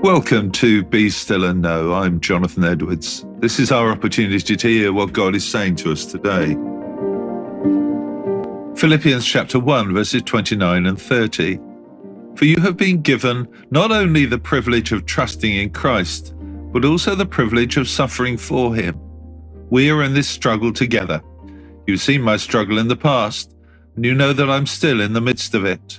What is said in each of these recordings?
Welcome to Be Still and Know. I'm Jonathan Edwards. This is our opportunity to hear what God is saying to us today. Philippians chapter 1, verses 29 and 30. For you have been given not only the privilege of trusting in Christ, but also the privilege of suffering for him. We are in this struggle together. You've seen my struggle in the past, and you know that I'm still in the midst of it.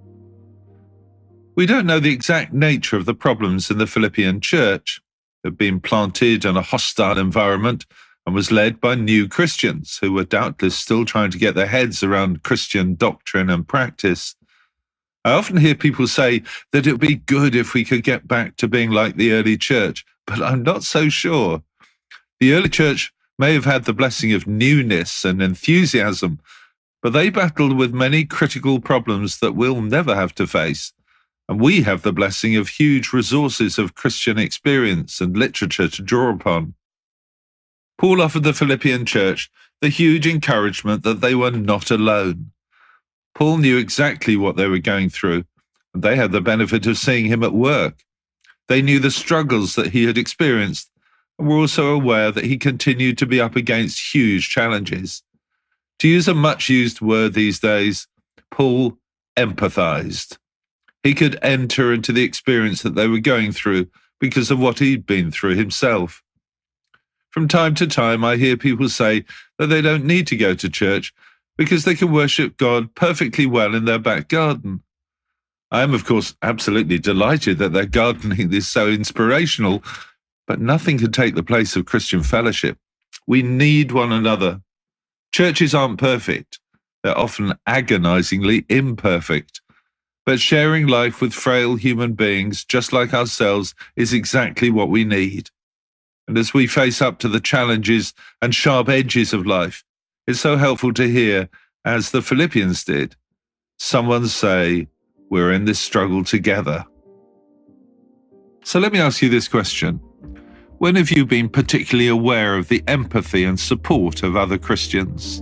We don't know the exact nature of the problems in the Philippian church. It had been planted in a hostile environment and was led by new Christians who were doubtless still trying to get their heads around Christian doctrine and practice. I often hear people say that it would be good if we could get back to being like the early church, but I'm not so sure. The early church may have had the blessing of newness and enthusiasm, but they battled with many critical problems that we'll never have to face. And we have the blessing of huge resources of Christian experience and literature to draw upon. Paul offered the Philippian church the huge encouragement that they were not alone. Paul knew exactly what they were going through, and they had the benefit of seeing him at work. They knew the struggles that he had experienced, and were also aware that he continued to be up against huge challenges. To use a much-used word these days, Paul empathized. He could enter into the experience that they were going through because of what he'd been through himself. From time to time, I hear people say that they don't need to go to church because they can worship God perfectly well in their back garden. I am, of course, absolutely delighted that their gardening is so inspirational, but nothing can take the place of Christian fellowship. We need one another. Churches aren't perfect. They're often agonizingly imperfect. But sharing life with frail human beings, just like ourselves, is exactly what we need. And as we face up to the challenges and sharp edges of life, it's so helpful to hear, as the Philippians did, someone say, we're in this struggle together. So let me ask you this question. When have you been particularly aware of the empathy and support of other Christians?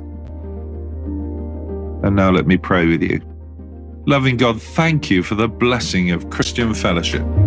And now let me pray with you. Loving God, thank you for the blessing of Christian fellowship.